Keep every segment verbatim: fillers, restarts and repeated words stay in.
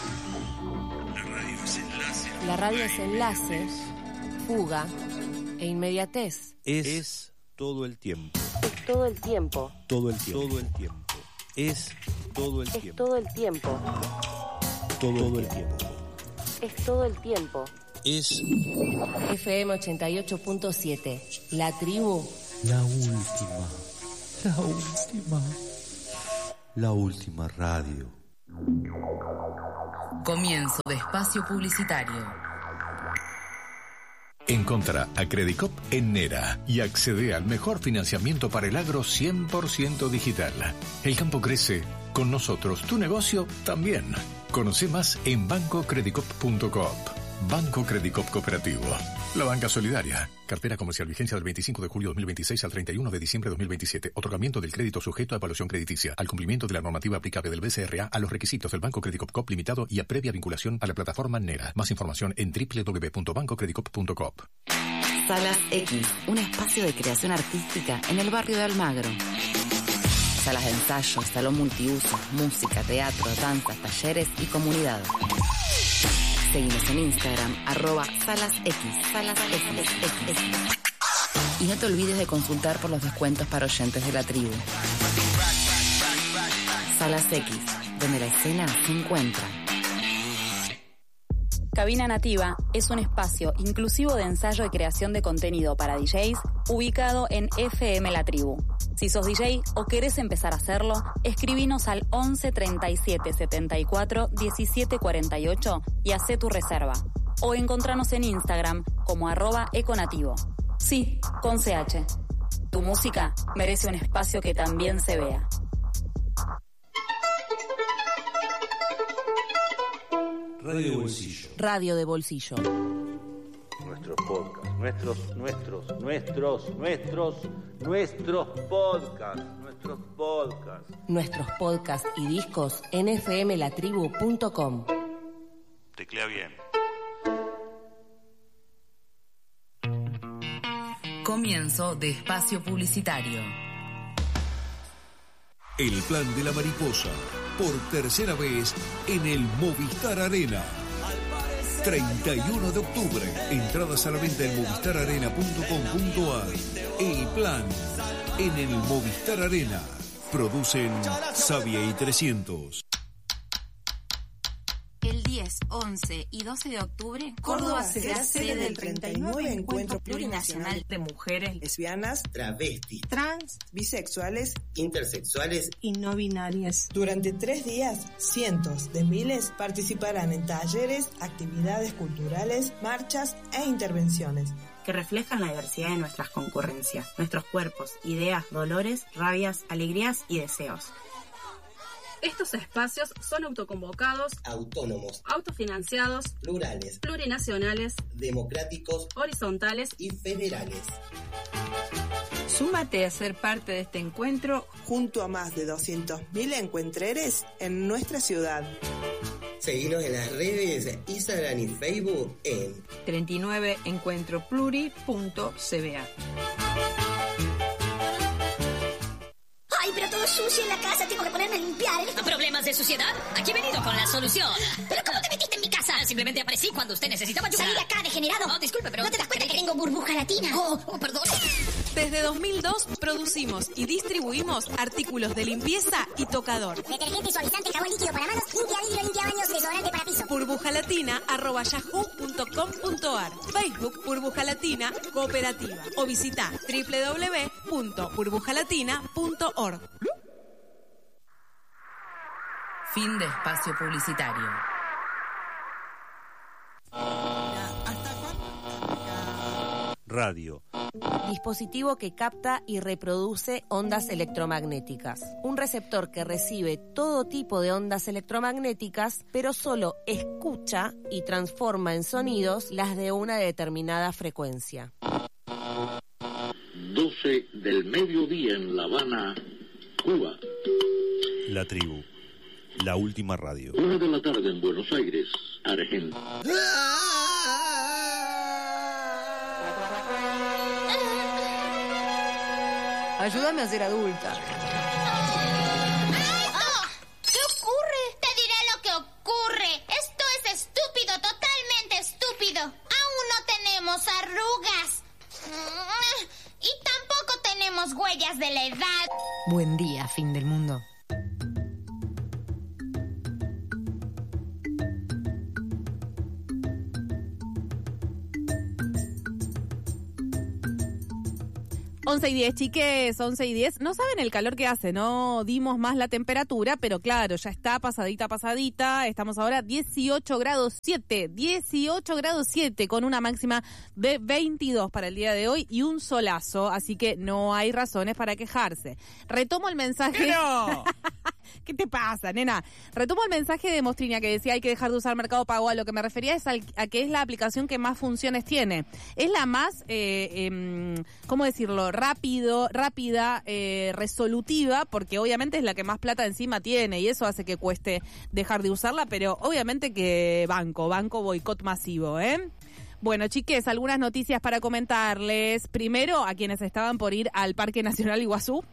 La radio es enlace. La radio es enlace, fuga e inmediatez. Es, es todo el tiempo. Es todo el tiempo. Todo el tiempo. Todo el tiempo. Es todo el Es tiempo. todo el tiempo. Todo el tiempo. Es todo el tiempo. Es F M ochenta y ocho punto siete. La tribu. la última. La última. La última radio. Comienzo de espacio publicitario. Encontrá a Credicop en Nera y accede al mejor financiamiento para el agro cien por ciento digital. El campo crece, con nosotros tu negocio también. Conoce más en banco credicop punto coop. Banco Credicop Cooperativo. La banca solidaria. Cartera comercial, vigencia del veinticinco de julio de dos mil veintiséis al treinta y uno de diciembre de dos mil veintisiete. Otorgamiento del crédito sujeto a evaluación crediticia. Al cumplimiento de la normativa aplicable del B C R A a los requisitos del Banco Credicop Coop Limitado y a previa vinculación a la plataforma Nera. Más información en doble u doble u doble u punto banco credicop punto coop. Salas X, un espacio de creación artística en el barrio de Almagro. Salas de ensayo, salón multiuso, música, teatro, danzas, talleres y comunidad. Seguimos en Instagram, arroba salasx, salas X. Y no te olvides de consultar por los descuentos para oyentes de la tribu. Salas X, donde la escena se encuentra. Cabina Nativa es un espacio inclusivo de ensayo y creación de contenido para D Js ubicado en F M La Tribu. Si sos D J o querés empezar a hacerlo, escribinos al once treinta y siete setenta y cuatro diecisiete cuarenta y ocho y hacé tu reserva. O encontranos en Instagram como arroba econativo. Sí, con C H. Tu música merece un espacio que también se vea. Radio de bolsillo. Radio de bolsillo. Nuestros podcasts, nuestros, nuestros, nuestros, nuestros, nuestros podcasts, nuestros podcasts. Nuestros podcasts y discos en f m la tribu punto com. Teclea bien. Comienzo de espacio publicitario. El plan de la mariposa, por tercera vez en el Movistar Arena. treinta y uno de octubre. Entradas a la venta en movistar arena punto com punto a r. El plan en el Movistar Arena. Producen Savia y trescientos. El diez, once y doce de octubre, Córdoba será sede del treinta y nueve Encuentro Plurinacional de Mujeres Lesbianas, travestis, trans, bisexuales, intersexuales y no binarias. Durante tres días, cientos de miles participarán en talleres, actividades culturales, marchas e intervenciones que reflejan la diversidad de nuestras concurrencias, nuestros cuerpos, ideas, dolores, rabias, alegrías y deseos. Estos espacios son autoconvocados, autónomos, autofinanciados, plurales, plurinacionales, democráticos, horizontales y federales. Súmate a ser parte de este encuentro junto a más de doscientos mil encuentreres en nuestra ciudad. Seguinos en las redes Instagram y Facebook en treinta y nueve encuentro pluri punto c b a. ¡Ay, pero todo sucio en la casa! Tengo que ponerme a limpiar. ¿Problemas de suciedad? Aquí he venido con la solución. ¿Pero cómo te metiste en mi casa? Simplemente aparecí cuando usted necesitaba ayuda. ¡Salí de acá, degenerado! No, disculpe, pero... ¿No te das cuenta que tengo burbuja latina? Oh, oh, perdón. Desde dos mil dos producimos y distribuimos artículos de limpieza y tocador. Detergente, suavizante, jabón líquido para manos, limpia vidrio, limpia baños, desodorante para piso. burbujalatina arroba yahoo punto com punto a r. Facebook Burbuja Latina Cooperativa. O visita doble u doble u doble u punto burbujalatina punto org. Fin de espacio publicitario. Radio. Dispositivo que capta y reproduce ondas electromagnéticas. Un receptor que recibe todo tipo de ondas electromagnéticas, pero solo escucha y transforma en sonidos las de una determinada frecuencia. doce del mediodía en La Habana, Cuba. La tribu. La última radio. Una de la tarde en Buenos Aires, Argentina. Ayúdame a ser adulta. ¡Oh! ¿Qué ocurre? Te diré lo que ocurre. Buen día, fin del mundo. once y diez, chiques, once y diez. No saben el calor que hace, no dimos más la temperatura, pero claro, ya está pasadita, pasadita. Estamos ahora dieciocho grados siete, dieciocho grados siete, con una máxima de veintidós para el día de hoy y un solazo, así que no hay razones para quejarse. Retomo el mensaje... ¡Que no! ¿Qué te pasa, nena? Retomo el mensaje de Mostriña que decía hay que dejar de usar Mercado Pago. A lo que me refería es al, a que es la aplicación que más funciones tiene. Es la más, eh, eh, ¿cómo decirlo? Rápido, rápida, eh, resolutiva, porque obviamente es la que más plata encima tiene y eso hace que cueste dejar de usarla, pero obviamente que banco, banco boicot masivo, ¿eh? Bueno, chiques, algunas noticias para comentarles. Primero, a quienes estaban por ir al Parque Nacional Iguazú,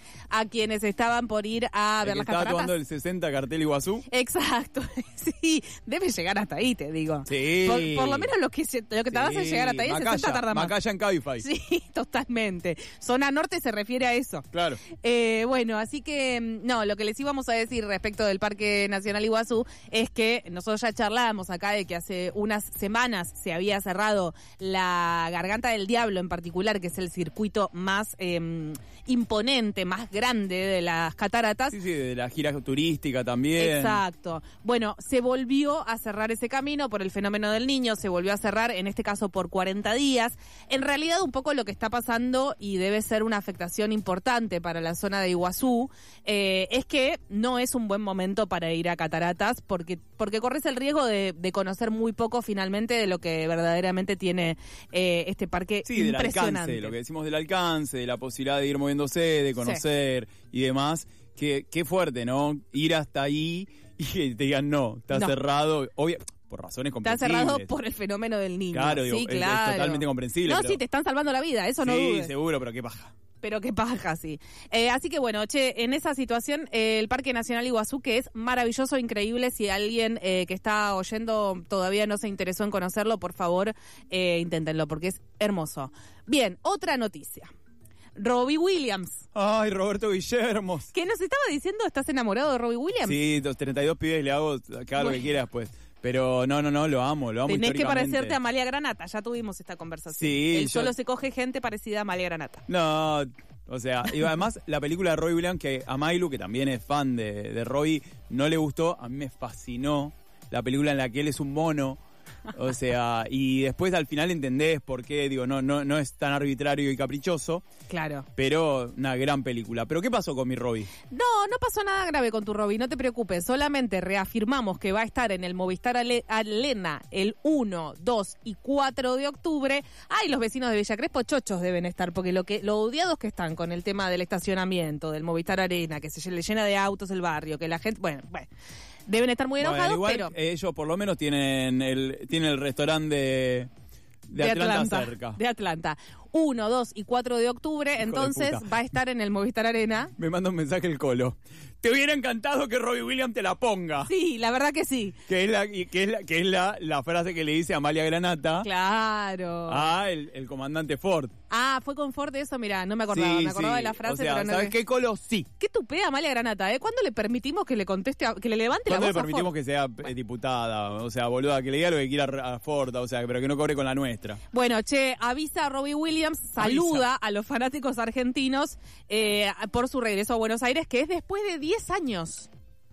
a quienes estaban por ir a el ver que las estaba cataratas. tomando el sesenta cartel Iguazú. Exacto, sí, debe llegar hasta ahí, te digo. Sí. Por, por lo menos lo que, se- lo que te vas a llegar hasta ahí, Macaya, sesenta tarda más. Macaya en Cabify. Sí, totalmente. Zona norte se refiere a eso. Claro. Eh, bueno, así que, mm, no, lo que les íbamos a decir respecto del Parque Nacional Iguazú es que nosotros ya charlábamos acá de que hace unas semanas se había cerrado la Garganta del Diablo en particular, que es el circuito más eh, imponente, más grande de las cataratas. Sí, sí, de la gira turística también. Exacto. Bueno, se volvió a cerrar ese camino por el fenómeno del Niño, se volvió a cerrar, en este caso por cuarenta días. En realidad, un poco lo que está pasando, y debe ser una afectación importante para la zona de Iguazú, eh, es que no es un buen momento para ir a cataratas, porque, porque corres el riesgo de, de conocer muy poco finalmente de lo que verdaderamente tiene eh, este parque Sí, del impresionante. alcance, lo que decimos del alcance, de la posibilidad de ir moviéndose, de conocer y demás. Qué, qué fuerte, ¿no? Ir hasta ahí y que te digan no, está No. cerrado. Obvio, por razones Está comprensibles. cerrado por el fenómeno del Niño. Claro, digo, sí, es- es claro. totalmente comprensible, No, pero- sí, te están salvando la vida, eso no Sí, dudes. seguro, pero qué paja. Pero qué paja, sí. Eh, así que bueno, che, en esa situación, eh, el Parque Nacional Iguazú, que es maravilloso, increíble, si alguien eh, que está oyendo todavía no se interesó en conocerlo, por favor, eh, inténtenlo, porque es hermoso. Bien, otra noticia. Robbie Williams. Ay, Roberto Guillermo. Que nos estaba diciendo, ¿estás enamorado de Robbie Williams? Sí, los treinta y dos pibes le hago acá lo que Bueno. quieras, pues. Pero no, no, no, lo amo, lo amo Tenés que históricamente. parecerte a Amalia Granata, ya tuvimos esta conversación. Sí, Él yo- solo se coge gente parecida a Amalia Granata. No, o sea, y además la película de Robbie Williams, que a Mailu, que también es fan de, de Robbie, no le gustó, a mí me fascinó la película en la que él es un mono. O sea, y después al final entendés por qué, digo, no, no, no es tan arbitrario y caprichoso. Claro. Pero una gran película. ¿Pero qué pasó con mi Robbie? No, no pasó nada grave con tu Robbie, no te preocupes. Solamente reafirmamos que va a estar en el Movistar Ale- Arena el uno, dos y cuatro de octubre. Ay, los vecinos de Villa Crespo chochos deben estar, porque lo que lo odiados que están con el tema del estacionamiento, del Movistar Arena, que se le llena de autos el barrio, que la gente... Bueno, bueno. Deben estar muy Bueno, enojados, igual pero... ellos por lo menos tienen el, tienen el restaurante de, de, Atlanta, cerca. De Atlanta. uno, dos y cuatro de octubre, entonces puta. va a estar en el Movistar Arena. Me manda un mensaje el Colo. Te hubiera encantado que Robbie Williams te la ponga. Sí, la verdad que sí. Que es la, y que es la, que es la, la frase que le dice Amalia Granata Claro. a el, el comandante Ford. Ah, fue con Ford eso, mirá, no me acordaba. Sí, me acordaba sí. de la frase, O sea, pero no... ¿sabes qué, Colo? Sí. ¿Qué tupea Amalia Granata, eh? ¿Cuándo le permitimos que le conteste, a- que le levante la ¿Cuándo voz le a permitimos Ford? que sea eh, diputada? O sea, boluda, que le diga lo que quiera a Ford, o sea, pero que no cobre con la nuestra. Bueno, che, avisa a Robbie Williams, saluda a los fanáticos argentinos eh, por su regreso a Buenos Aires, que es después de diez años.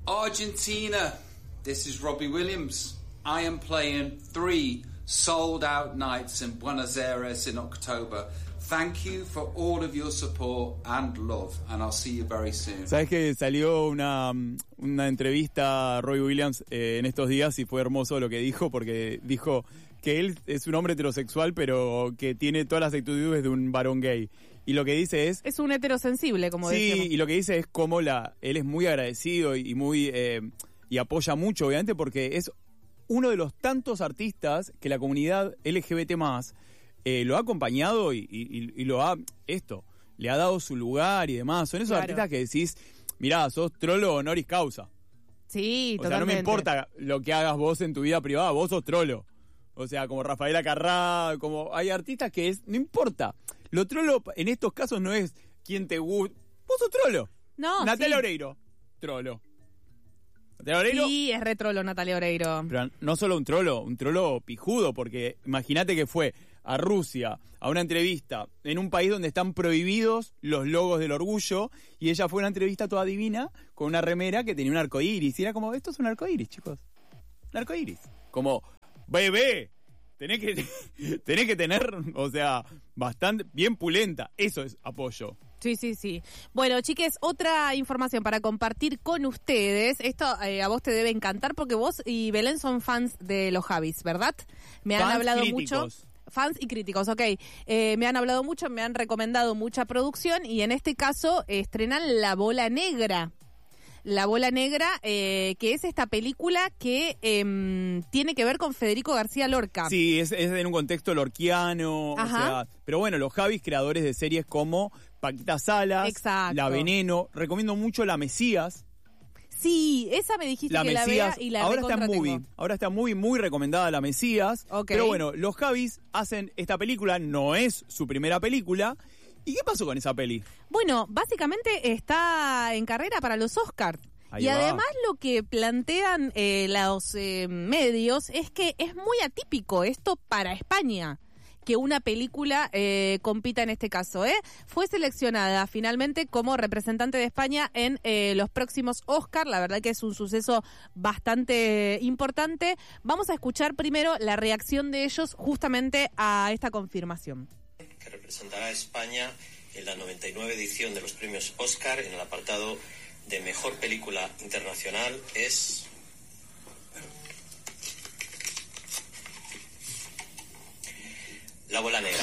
Argentina, this is Robbie Williams. I am playing three sold-out nights in Buenos Aires in October. Thank you for all of your support and love, and I'll see you very soon. ¿Sabes que salió una, una entrevista a Robbie Williams eh, en estos días y fue hermoso lo que dijo? Porque dijo que él es un hombre heterosexual, pero que tiene todas las actitudes de un varón gay. Y lo que dice es... Es un heterosensible, como sí, decíamos. y lo que dice es cómo la, él es muy agradecido y, y muy eh, y apoya mucho, obviamente, porque es uno de los tantos artistas que la comunidad L G B T más eh, lo ha acompañado y, y, y lo ha, esto, le ha dado su lugar y demás. Son esos Claro. artistas que decís, mirá, sos trolo honoris causa. Sí, O sea, totalmente. no me importa lo que hagas vos en tu vida privada, vos sos trolo. O sea, como Rafaela Carrá, como hay artistas que es, no importa. Lo trolo en estos casos no es quién te gusta, vos sos trolo. No, Natalia sí. Oreiro, trolo. Natalia Oreiro, Sí, es retrolo Natalia Oreiro. pero no solo un trolo, un trolo pijudo, porque imagínate que fue a Rusia a una entrevista en un país donde están prohibidos los logos del orgullo, y ella fue a una entrevista toda divina con una remera que tenía un arcoíris, y era como, esto es un arcoíris, chicos. Un arcoíris. Como, bebé, tenés que, tenés que tener, o sea, bastante, bien pulenta. Eso es apoyo. Sí, sí, sí. Bueno, chiques, otra información para compartir con ustedes. Esto eh, a vos te debe encantar porque vos y Belén son fans de los Javis, ¿verdad? Me han Fans hablado críticos. mucho. Fans y críticos, ok. Eh, me han hablado mucho, me han recomendado mucha producción y en este caso eh, estrenan La Bola Negra. La Bola Negra, eh, que es esta película que eh, tiene que ver con Federico García Lorca. Sí, es, es en un contexto lorquiano, Ajá. o sea, pero bueno, los Javis, creadores de series como Paquita Salas, Exacto. La Veneno, recomiendo mucho La Mesías. Sí, esa me dijiste La que Mesías, la vea y la ahora está en recontratengo. movie, ahora está muy, muy recomendada La Mesías. Ok. Pero bueno, los Javis hacen esta película, no es su primera película. ¿Y qué pasó con esa peli? Bueno, básicamente está en carrera para los Oscars. Ahí Y va. además lo que plantean eh, los eh, medios es que es muy atípico esto para España, que una película eh, compita en este caso. ¿eh? Fue seleccionada finalmente como representante de España en eh, los próximos Oscar. La verdad que es un suceso bastante importante. Vamos a escuchar primero la reacción de ellos justamente a esta confirmación. Que representará a España en la noventa y nueve edición de los premios Oscar en el apartado de Mejor Película Internacional es... La Bola Negra.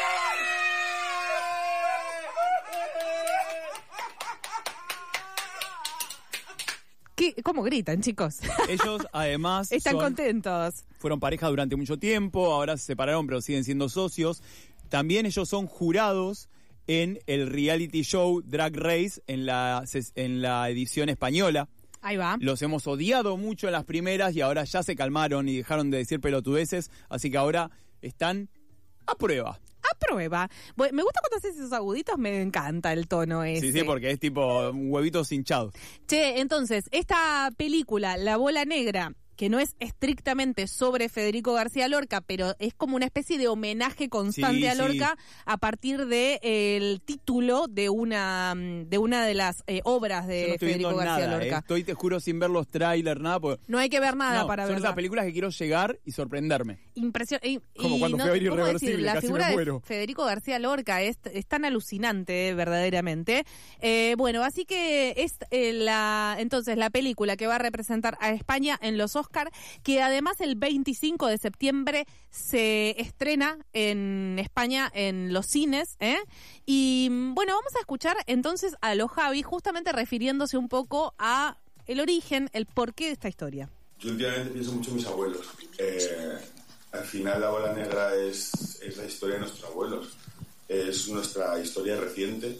¿Qué, ¿Cómo gritan, chicos? Ellos, además, Están son- contentos. fueron pareja durante mucho tiempo, ahora se separaron, pero siguen siendo socios. También ellos son jurados en el reality show Drag Race en la, en la edición española. Ahí va. Los hemos odiado mucho en las primeras y ahora ya se calmaron y dejaron de decir pelotudeces, así que ahora están a prueba. A prueba. Bueno, me gusta cuando haces esos aguditos, me encanta el tono ese. Sí, sí, porque es tipo huevitos hinchados. Che, entonces, esta película, La Bola Negra, que no es estrictamente sobre Federico García Lorca, pero es como una especie de homenaje constante Sí, a Lorca sí. a partir de eh, el título de una de una de las eh, obras Yo de no estoy Federico viendo García nada, Lorca. eh. Estoy, te juro, sin ver los trailers, nada. Porque... No hay que ver nada No, para son verla. esas películas que quiero llegar y sorprenderme. Impresión. Y, Como y cuando no- fui a ver ¿cómo Irreversible, decir? La casi me figura de muero. Federico García Lorca es, es tan alucinante, eh, verdaderamente. Eh, bueno, así que es eh, la entonces la película que va a representar a España en los Oscar, que además el veinticinco de septiembre se estrena en España en los cines. ¿eh? Y bueno, vamos a escuchar entonces a los Javi, justamente refiriéndose un poco a el origen, el porqué de esta historia. Yo últimamente pienso mucho en mis abuelos. Eh, al final La Bola Negra es, es la historia de nuestros abuelos. Es nuestra historia reciente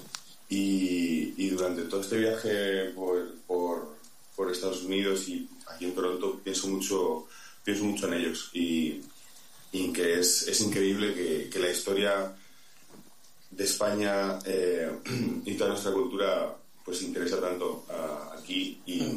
y, y durante todo este viaje por, por, por Estados Unidos y aquí en Toronto pienso mucho, pienso mucho en ellos y, y que es, es increíble que, que la historia de España eh, y toda nuestra cultura pues interesa tanto uh, aquí y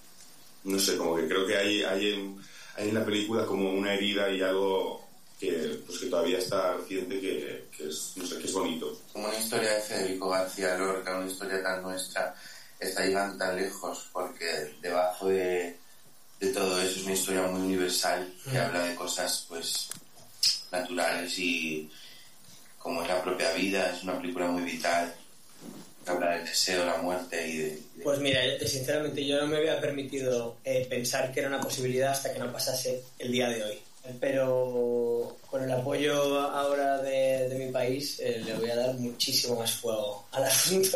no sé, como que creo que hay, hay, en, hay en la película como una herida y algo que, pues que todavía está reciente que, que, es, no sé, que es bonito. Como una historia de Federico García Lorca, una historia tan nuestra, está llegando tan lejos, porque debajo de, de todo eso es una historia muy universal que Mm. habla de cosas pues naturales y como es la propia vida, es una película muy vital, que habla del deseo, la muerte y de... de- Pues mira, yo- sinceramente yo no me había permitido eh, pensar que era una posibilidad hasta que no pasase el día de hoy. Pero con el apoyo ahora de, de mi país eh, le voy a dar muchísimo más fuego al asunto.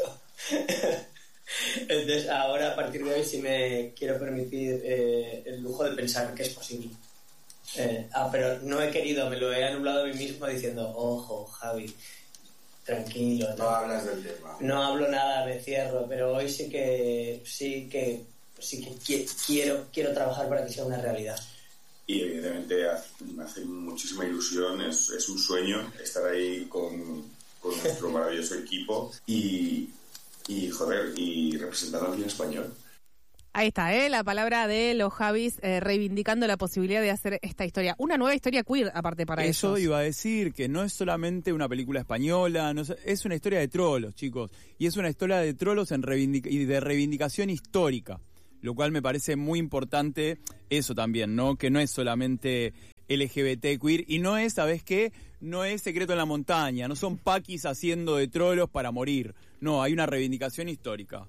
Entonces ahora a partir de hoy sí me quiero permitir eh, el lujo de pensar que es posible. Eh, ah, pero no he querido, me lo he anulado a mí mismo diciendo, ojo, Javi, tranquilo. No hablas del tema. No hablo nada, me cierro, pero hoy sí que sí que sí que qui- quiero quiero trabajar para que sea una realidad. Y evidentemente hace- me hace muchísima ilusión, es, es un sueño estar ahí con, con nuestro maravilloso equipo y y joder, y representando al cine español. Ahí está, ¿eh? La palabra de los Javis eh, reivindicando la posibilidad de hacer esta historia. Una nueva historia queer, aparte, para ellos. Eso iba a decir, que no es solamente una película española, no es, es una historia de trolos, chicos. Y es una historia de trolos en reivindic- y de reivindicación histórica. Lo cual me parece muy importante eso también, ¿no? Que no es solamente L G B T queer. Y no es, ¿sabes qué? No es Secreto en la Montaña. No son paquis haciendo de trolos para morir. No, hay una reivindicación histórica.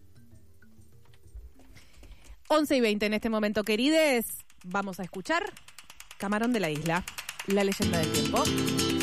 once y veinte en este momento, querides. Vamos a escuchar Camarón de la Isla, la leyenda del tiempo.